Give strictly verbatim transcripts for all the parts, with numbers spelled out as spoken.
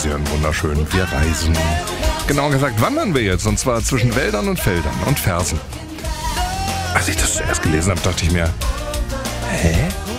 Andalusien wunderschön. Wir reisen. Genauer gesagt wandern wir jetzt, und zwar zwischen Wäldern und Feldern und Fersen. Als ich das zuerst gelesen habe, dachte ich mir, hä?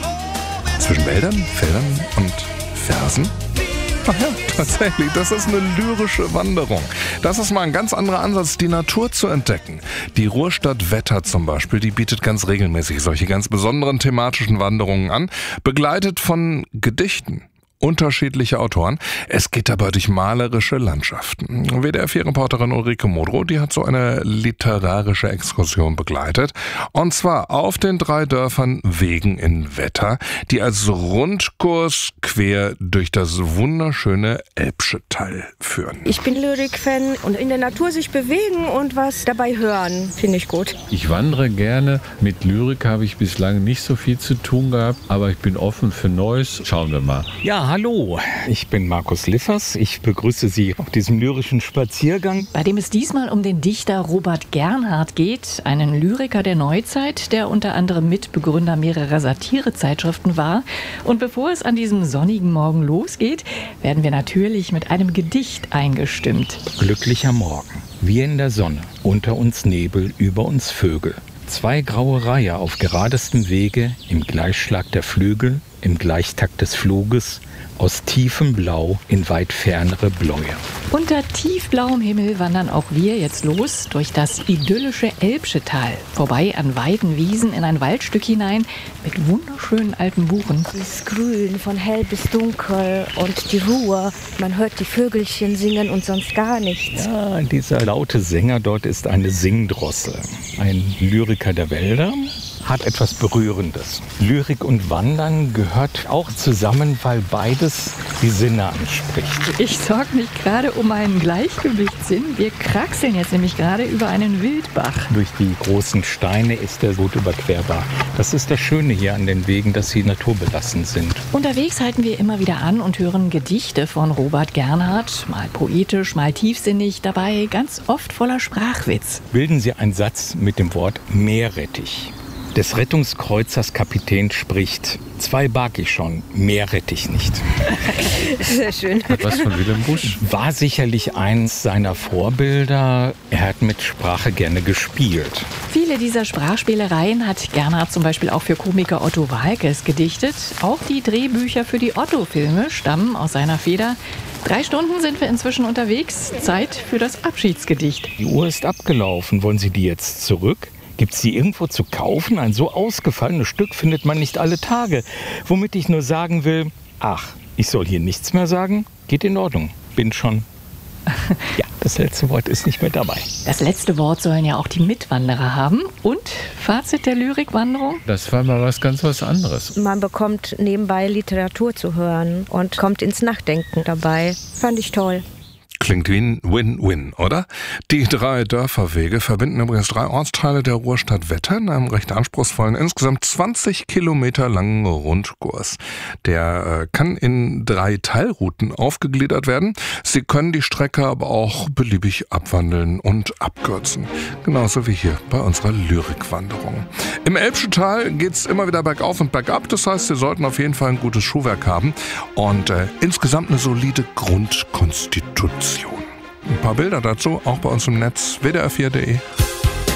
Zwischen Wäldern, Feldern und Fersen? Ach ja, tatsächlich, das ist eine lyrische Wanderung. Das ist mal ein ganz anderer Ansatz, die Natur zu entdecken. Die Ruhrstadt Wetter zum Beispiel, die bietet ganz regelmäßig solche ganz besonderen thematischen Wanderungen an, begleitet von Gedichten unterschiedliche Autoren. Es geht dabei durch malerische Landschaften. W D R vier-Reporterin Ulrike Modrow, die hat so eine literarische Exkursion begleitet. Und zwar auf den drei Dörfern Wegen in Wetter, die als Rundkurs quer durch das wunderschöne Elbsche Tal führen. Ich bin Lyrik-Fan und in der Natur sich bewegen und was dabei hören, finde ich gut. Ich wandere gerne. Mit Lyrik habe ich bislang nicht so viel zu tun gehabt, aber ich bin offen für Neues. Schauen wir mal. Ja, hallo, ich bin Markus Liffers. Ich begrüße Sie auf diesem lyrischen Spaziergang. Bei dem es diesmal um den Dichter Robert Gernhardt geht, einen Lyriker der Neuzeit, der unter anderem Mitbegründer mehrerer Satirezeitschriften war. Und bevor es an diesem sonnigen Morgen losgeht, werden wir natürlich mit einem Gedicht eingestimmt. Glücklicher Morgen, wir in der Sonne, unter uns Nebel, über uns Vögel. Zwei graue Reiher auf geradestem Wege, im Gleichschlag der Flügel, im Gleichtakt des Fluges, aus tiefem Blau in weit fernere Bläue. Unter tiefblauem Himmel wandern auch wir jetzt los durch das idyllische Elbsche Tal. Vorbei an weiten Wiesen in ein Waldstück hinein mit wunderschönen alten Buchen. Es ist grün, von hell bis dunkel und die Ruhe. Man hört die Vögelchen singen und sonst gar nichts. Ja, dieser laute Sänger dort ist eine Singdrossel. Ein Lyriker der Wälder. Hat etwas Berührendes. Lyrik und Wandern gehört auch zusammen, weil beides die Sinne anspricht. Ich sorge mich gerade um einen Gleichgewichtssinn. Wir kraxeln jetzt nämlich gerade über einen Wildbach. Durch die großen Steine ist er gut überquerbar. Das ist das Schöne hier an den Wegen, dass sie naturbelassen sind. Unterwegs halten wir immer wieder an und hören Gedichte von Robert Gernhardt. Mal poetisch, mal tiefsinnig, dabei ganz oft voller Sprachwitz. Bilden Sie einen Satz mit dem Wort Meerrettich. Des Rettungskreuzers Kapitän spricht: Zwei barg ich schon, mehr rette ich nicht. Sehr schön. Hat was von Wilhelm Busch. War sicherlich eins seiner Vorbilder. Er hat mit Sprache gerne gespielt. Viele dieser Sprachspielereien hat Gernhardt zum Beispiel auch für Komiker Otto Waalkes gedichtet. Auch die Drehbücher für die Otto-Filme stammen aus seiner Feder. Drei Stunden sind wir inzwischen unterwegs. Zeit für das Abschiedsgedicht. Die Uhr ist abgelaufen. Wollen Sie die jetzt zurück? Gibt es die irgendwo zu kaufen? Ein so ausgefallenes Stück findet man nicht alle Tage. Womit ich nur sagen will, ach, ich soll hier nichts mehr sagen? Geht in Ordnung. Bin schon. Ja, das letzte Wort ist nicht mehr dabei. Das letzte Wort sollen ja auch die Mitwanderer haben. Und Fazit der Lyrikwanderung? Das war mal was ganz was anderes. Man bekommt nebenbei Literatur zu hören und kommt ins Nachdenken dabei. Fand ich toll. Klingt wie ein Win-Win, oder? Die drei Dörferwege verbinden übrigens drei Ortsteile der Ruhrstadt Wetter in einem recht anspruchsvollen, insgesamt zwanzig Kilometer langen Rundkurs. Der äh, kann in drei Teilrouten aufgegliedert werden. Sie können die Strecke aber auch beliebig abwandeln und abkürzen. Genauso wie hier bei unserer Lyrikwanderung. Im Elbsche Tal geht's immer wieder bergauf und bergab. Das heißt, Sie sollten auf jeden Fall ein gutes Schuhwerk haben und äh, insgesamt eine solide Grundkonstitution. Ein paar Bilder dazu auch bei uns im Netz w d r vier punkt d e.